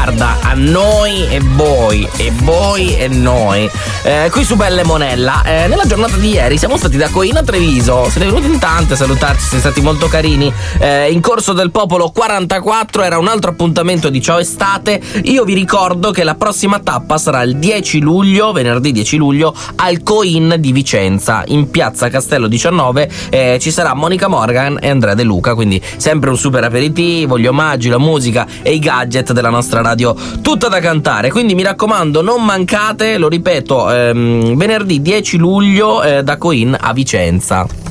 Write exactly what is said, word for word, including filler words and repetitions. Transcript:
riguarda a noi e voi, e voi e noi. Eh, qui su Belle Monella, eh, nella giornata di ieri siamo stati da Coina a Treviso, siete venuti in tante a salutarci, siete stati molto carini. Eh, in Corso del Popolo quarantaquattro era un altro appuntamento di Ciao Estate. Io vi ricordo che la prossima tappa sarà il dieci luglio, venerdì dieci luglio, al Coin di Vicenza, in piazza Castello diciannove. Eh, ci sarà Monica Morgan e Andrea De Luca, quindi sempre un super aperitivo, gli omaggi, la musica e i gadget della nostra radio, tutta da cantare. Quindi mi raccomando, non mancate, lo ripeto, ehm, venerdì dieci luglio eh, da Coin a Vicenza.